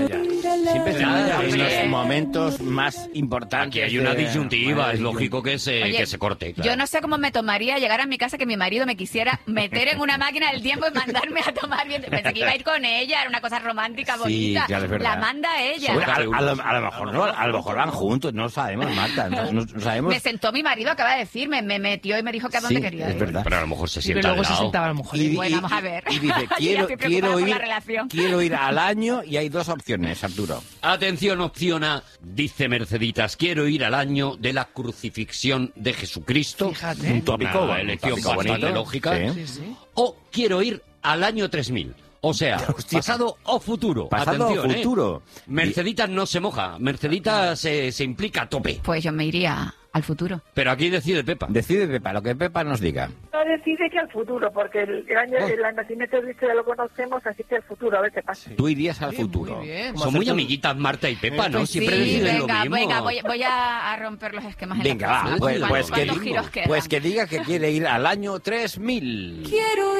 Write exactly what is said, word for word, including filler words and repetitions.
vaya. Siempre se Nada, en los hombre. momentos más importantes. Aquí hay una de- disyuntiva, Madre es mía. lógico que se, Oye, que se corte. Claro. Yo no sé cómo me tomaría llegar a mi casa que mi marido me quisiera meter en una máquina del tiempo y mandarme a tomar bien. Pensé que iba a ir con ella, era una cosa romántica, Sí, bonita. claro, es verdad. La manda ella. Bueno, a, a lo, a lo mejor no, a lo mejor van juntos, no lo sabemos, Marta, no, no- no sabemos. Me sentó mi marido, acaba de decirme, me metió y me dijo que a dónde Sí, quería es ir. verdad. Pero a lo mejor se Y sienta luego al se lado. sentaba a lo mejor. Y- Bueno, y- vamos a ver. Y dice, Yo ya quiero, estoy preocupada quiero, por la ir, relación. quiero ir al año y hay dos opciones, Arturo. Atención, opción A, dice Merceditas, quiero ir al año de la crucifixión de Jesucristo. Fíjate. Un tópico, Una un elección tópico bastante bonito. lógica. Sí. Sí, sí. O quiero ir al año tres mil. O sea, Hostia. pasado o futuro. Pasado o Atención, ¿eh? futuro. Merceditas no se moja, Merceditas se, se implica a tope. Pues yo me iría al futuro. Pero aquí decide Pepa. Decide Pepa, lo que Pepa nos diga. No decide que al futuro, porque el, el año, Oh. el nacimiento de Cristo ya lo conocemos, así que al futuro, a ver qué pasa. Tú irías al Sí, futuro. muy bien. Son muy amiguitas Marta y Pepa, ¿no? Pues Siempre sí, deciden lo venga, mismo. venga, voy, voy a, a romper los esquemas en Venga, la va, casa. pues, ¿Cuántos- pues que, cuántos giros quedan? pues que diga que quiere ir al año tres mil. Quiero